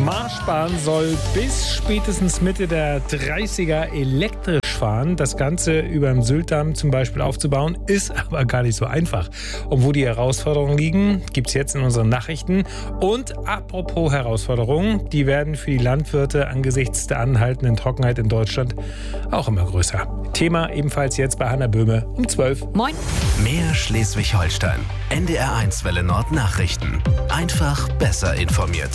Marschbahn soll bis spätestens Mitte der 30er elektrisch fahren. Das Ganze über dem Sylt-Damm zum Beispiel aufzubauen, ist aber gar nicht so einfach. Und wo die Herausforderungen liegen, gibt es jetzt in unseren Nachrichten. Und apropos Herausforderungen, die werden für die Landwirte angesichts der anhaltenden Trockenheit in Deutschland auch immer größer. Thema ebenfalls jetzt bei Hannah Böhme um 12. Moin. Mehr Schleswig-Holstein. NDR1 Welle Nord Nachrichten. Einfach besser informiert.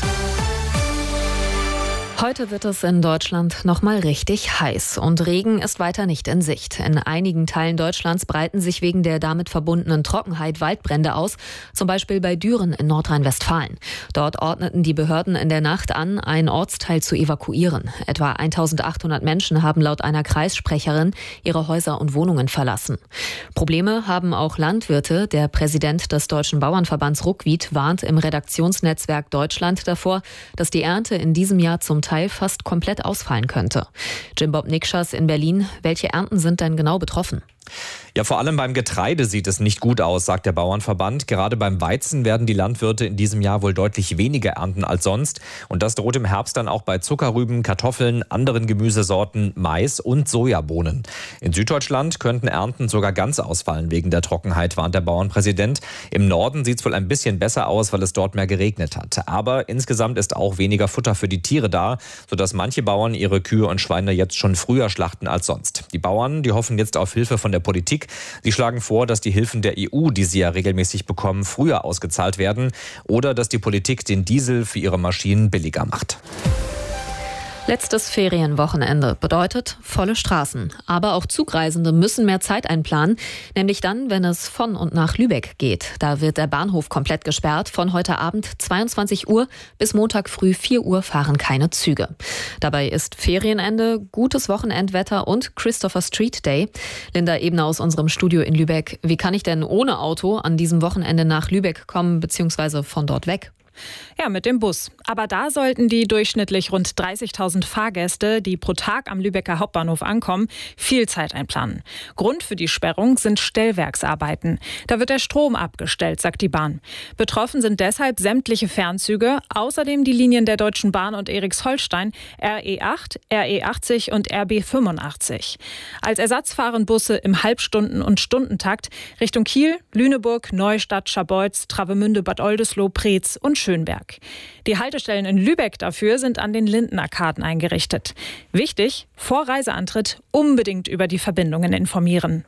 Heute wird es in Deutschland noch mal richtig heiß und Regen ist weiter nicht in Sicht. In einigen Teilen Deutschlands breiten sich wegen der damit verbundenen Trockenheit Waldbrände aus, zum Beispiel bei Düren in Nordrhein-Westfalen. Dort ordneten die Behörden in der Nacht an, einen Ortsteil zu evakuieren. Etwa 1800 Menschen haben laut einer Kreissprecherin ihre Häuser und Wohnungen verlassen. Probleme haben auch Landwirte. Der Präsident des Deutschen Bauernverbands Ruckwied warnt im Redaktionsnetzwerk Deutschland davor, dass die Ernte in diesem Jahr zum Teil fast komplett ausfallen könnte. Jim-Bob Nikschas in Berlin. Welche Ernten sind denn genau betroffen? Ja, vor allem beim Getreide sieht es nicht gut aus, sagt der Bauernverband. Gerade beim Weizen werden die Landwirte in diesem Jahr wohl deutlich weniger ernten als sonst. Und das droht im Herbst dann auch bei Zuckerrüben, Kartoffeln, anderen Gemüsesorten, Mais und Sojabohnen. In Süddeutschland könnten Ernten sogar ganz ausfallen wegen der Trockenheit, warnt der Bauernpräsident. Im Norden sieht es wohl ein bisschen besser aus, weil es dort mehr geregnet hat. Aber insgesamt ist auch weniger Futter für die Tiere da, sodass manche Bauern ihre Kühe und Schweine jetzt schon früher schlachten als sonst. Die Bauern, die hoffen jetzt auf Hilfe von der Politik. Sie schlagen vor, dass die Hilfen der EU, die sie ja regelmäßig bekommen, früher ausgezahlt werden oder dass die Politik den Diesel für ihre Maschinen billiger macht. Letztes Ferienwochenende bedeutet volle Straßen. Aber auch Zugreisende müssen mehr Zeit einplanen, nämlich dann, wenn es von und nach Lübeck geht. Da wird der Bahnhof komplett gesperrt. Von heute Abend 22 Uhr bis Montag früh 4 Uhr fahren keine Züge. Dabei ist Ferienende, gutes Wochenendwetter und Christopher Street Day. Linda Ebner aus unserem Studio in Lübeck. Wie kann ich denn ohne Auto an diesem Wochenende nach Lübeck kommen bzw. von dort weg? Ja, mit dem Bus. Aber da sollten die durchschnittlich rund 30.000 Fahrgäste, die pro Tag am Lübecker Hauptbahnhof ankommen, viel Zeit einplanen. Grund für die Sperrung sind Stellwerksarbeiten. Da wird der Strom abgestellt, sagt die Bahn. Betroffen sind deshalb sämtliche Fernzüge, außerdem die Linien der Deutschen Bahn und Erichsholstein, RE8, RE80 und RB85. Als Ersatz fahren Busse im Halbstunden- und Stundentakt Richtung Kiel, Lüneburg, Neustadt, Scharbeutz, Travemünde, Bad Oldesloe, Preetz und Schönberg. Die Haltestellen in Lübeck dafür sind an den Lindenarkaden eingerichtet. Wichtig, vor Reiseantritt unbedingt über die Verbindungen informieren.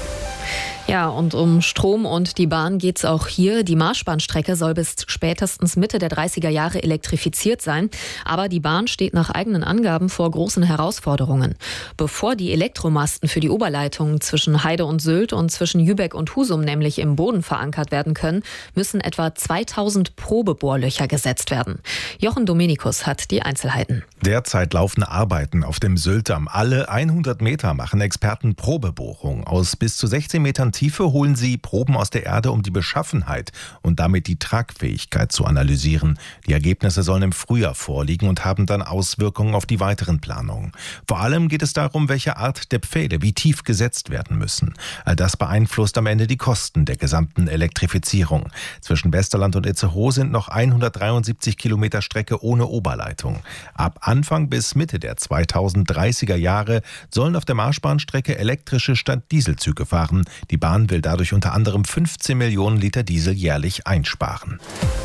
Ja, und um Strom und die Bahn geht's auch hier. Die Marschbahnstrecke soll bis spätestens Mitte der 30er Jahre elektrifiziert sein. Aber die Bahn steht nach eigenen Angaben vor großen Herausforderungen. Bevor die Elektromasten für die Oberleitungen zwischen Heide und Sylt und zwischen Jübeck und Husum nämlich im Boden verankert werden können, müssen etwa 2000 Probebohrlöcher gesetzt werden. Jochen Dominikus hat die Einzelheiten. Derzeit laufen Arbeiten auf dem Sylt-Damm. Alle 100 Meter machen Experten Probebohrungen. Aus bis zu 16 Metern Tiefe holen sie Proben aus der Erde, um die Beschaffenheit und damit die Tragfähigkeit zu analysieren. Die Ergebnisse sollen im Frühjahr vorliegen und haben dann Auswirkungen auf die weiteren Planungen. Vor allem geht es darum, welche Art der Pfähle wie tief gesetzt werden müssen. All das beeinflusst am Ende die Kosten der gesamten Elektrifizierung. Zwischen Westerland und Itzehoe sind noch 173 Kilometer Strecke ohne Oberleitung. Ab Anfang bis Mitte der 2030er Jahre sollen auf der Marschbahnstrecke elektrische statt Dieselzüge fahren. Die Bahn will dadurch unter anderem 15 Millionen Liter Diesel jährlich einsparen.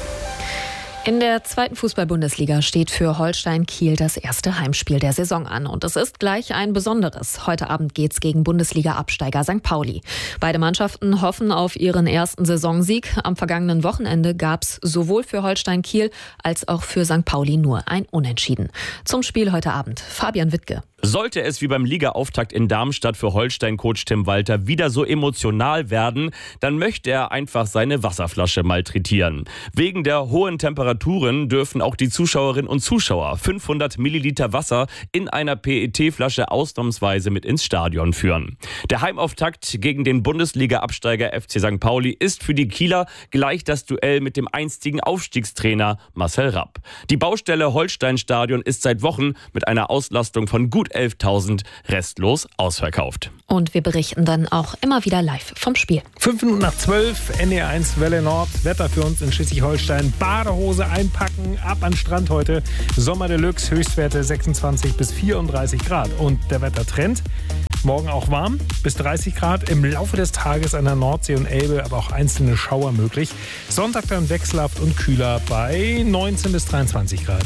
In der zweiten Fußball-Bundesliga steht für Holstein Kiel das erste Heimspiel der Saison an. Und es ist gleich ein besonderes. Heute Abend geht's gegen Bundesliga-Absteiger St. Pauli. Beide Mannschaften hoffen auf ihren ersten Saisonsieg. Am vergangenen Wochenende gab's sowohl für Holstein Kiel als auch für St. Pauli nur ein Unentschieden. Zum Spiel heute Abend Fabian Wittke. Sollte es wie beim Ligaauftakt in Darmstadt für Holstein-Coach Tim Walter wieder so emotional werden, dann möchte er einfach seine Wasserflasche malträtieren. Wegen der hohen Temperaturen dürfen auch die Zuschauerinnen und Zuschauer 500 Milliliter Wasser in einer PET-Flasche ausnahmsweise mit ins Stadion führen. Der Heimauftakt gegen den Bundesliga-Absteiger FC St. Pauli ist für die Kieler gleich das Duell mit dem einstigen Aufstiegstrainer Marcel Rapp. Die Baustelle Holstein-Stadion ist seit Wochen mit einer Auslastung von gut und 11.000 restlos ausverkauft. Und wir berichten dann auch immer wieder live vom Spiel. 5:05, NDR1 Welle Nord. Wetter für uns in Schleswig-Holstein. Badehose einpacken, ab an den Strand heute. Sommer Deluxe, Höchstwerte 26 bis 34 Grad. Und der Wettertrend: morgen auch warm, bis 30 Grad. Im Laufe des Tages an der Nordsee und Elbe aber auch einzelne Schauer möglich. Sonntag dann wechselhaft und kühler bei 19 bis 23 Grad.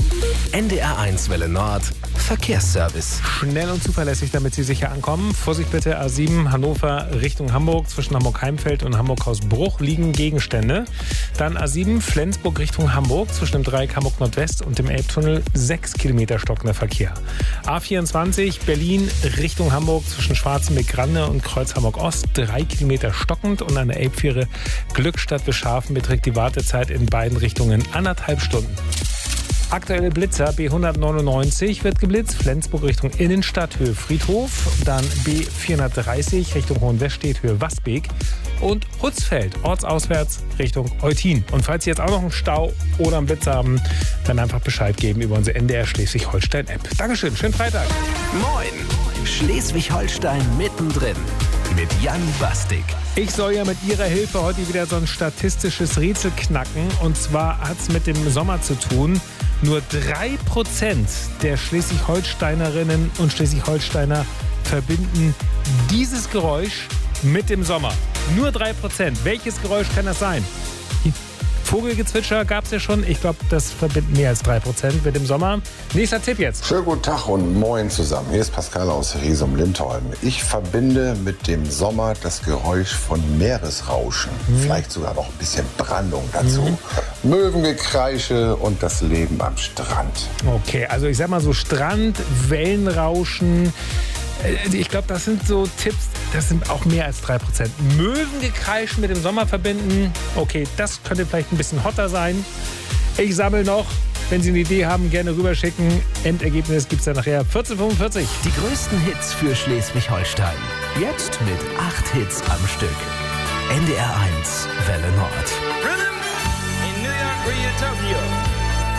NDR1 Welle Nord. Verkehrsservice. Schnell und zuverlässig, damit Sie sicher ankommen. Vorsicht bitte, A7 Hannover Richtung Hamburg. Zwischen Hamburg-Heimfeld und Hamburg-Hausbruch liegen Gegenstände. Dann A7 Flensburg Richtung Hamburg. Zwischen dem Dreieck Hamburg Nordwest und dem Elbtunnel 6 Kilometer stockender Verkehr. A24 Berlin Richtung Hamburg. Zwischen Schwarzenbeck-Grande und Kreuz Hamburg-Ost 3 Kilometer stockend. Und an der Elbfähre Glückstadt-Bescharfen beträgt die Wartezeit in beiden Richtungen 1,5 Stunden. Aktuelle Blitzer: B199 wird geblitzt, Flensburg Richtung Innenstadt, Höhe Friedhof. Dann B430 Richtung Hohenwestedt, Höhe Wasbeek. Und Hutzfeld, ortsauswärts Richtung Eutin. Und falls Sie jetzt auch noch einen Stau oder einen Blitz haben, dann einfach Bescheid geben über unsere NDR Schleswig-Holstein-App. Dankeschön, schönen Freitag. Moin, Schleswig-Holstein mittendrin mit Jan Bastik. Ich soll ja mit Ihrer Hilfe heute wieder so ein statistisches Rätsel knacken. Und zwar hat es mit dem Sommer zu tun. Nur 3% der Schleswig-Holsteinerinnen und Schleswig-Holsteiner verbinden dieses Geräusch mit dem Sommer. Nur 3%. Welches Geräusch kann das sein? Vogelgezwitscher gab es ja schon. Ich glaube, das verbindet mehr als 3% mit dem Sommer. Nächster Tipp jetzt. Schönen guten Tag und moin zusammen. Hier ist Pascal aus Hesum-Lindholm. Ich verbinde mit dem Sommer das Geräusch von Meeresrauschen. Vielleicht sogar noch ein bisschen Brandung dazu. Möwengekreische und das Leben am Strand. Okay, also ich sag mal so Strand, Wellenrauschen. Ich glaube, das sind so Tipps, das sind auch mehr als 3%. Möwengekreisch mit dem Sommer verbinden. Okay, das könnte vielleicht ein bisschen hotter sein. Ich sammle noch. Wenn Sie eine Idee haben, gerne rüberschicken. Endergebnis gibt es dann nachher 14:45. Die größten Hits für Schleswig-Holstein. Jetzt mit 8 Hits am Stück. NDR1 Welle Nord. Rhythm in New York, Rio, Tokyo.